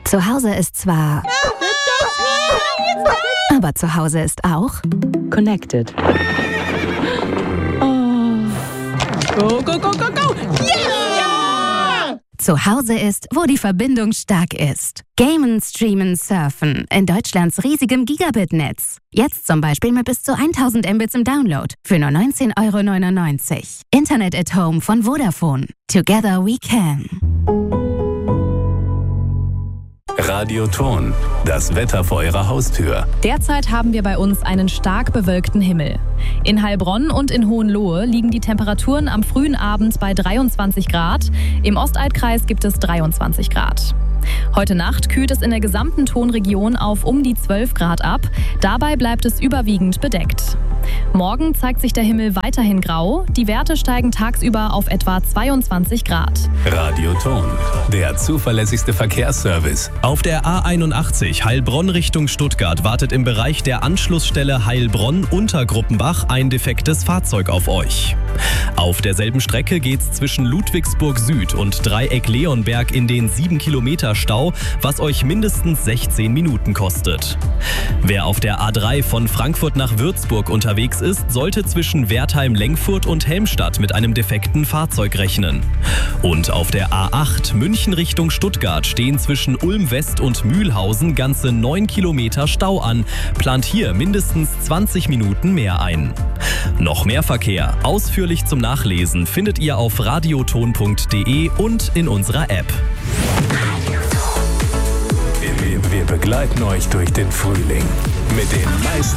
Zu Hause ist zwar... Aber zu Hause ist auch... Connected. Go, go, go, go, go! Yeah! Zu Hause ist, wo die Verbindung stark ist. Gamen, streamen, surfen. In Deutschlands riesigem Gigabit-Netz. Jetzt zum Beispiel mit bis zu 1000 Mbits im Download. Für nur 19,99 €. Internet at Home von Vodafone. Together we can. Radioton, das Wetter vor Ihrer Haustür. Derzeit haben wir bei uns einen stark bewölkten Himmel. In Heilbronn und in Hohenlohe liegen die Temperaturen am frühen Abend bei 23 Grad. Im Ostalbkreis gibt es 23 Grad. Heute Nacht kühlt es in der gesamten Tonregion auf um die 12 Grad ab. Dabei bleibt es überwiegend bedeckt. Morgen zeigt sich der Himmel weiterhin grau. Die Werte steigen tagsüber auf etwa 22 Grad. Radioton, der zuverlässigste Verkehrsservice. Auf der A81 Heilbronn Richtung Stuttgart wartet im Bereich der Anschlussstelle Heilbronn-Untergruppenbach ein defektes Fahrzeug auf euch. Auf derselben Strecke geht's zwischen Ludwigsburg Süd und Dreieck Leonberg in den 7 Kilometer Stau, was euch mindestens 16 Minuten kostet. Wer auf der A3 von Frankfurt nach Würzburg unterwegs ist, sollte zwischen Wertheim-Lengfurt und Helmstadt mit einem defekten Fahrzeug rechnen. Und auf der A8 München Richtung Stuttgart stehen zwischen Ulm West und Mühlhausen ganze 9 Kilometer Stau an. Plant hier mindestens 20 Minuten mehr ein. Noch mehr Verkehr, ausführlich zum Nachlesen, findet ihr auf radioton.de und in unserer App. Wir begleiten euch durch den Frühling mit den meisten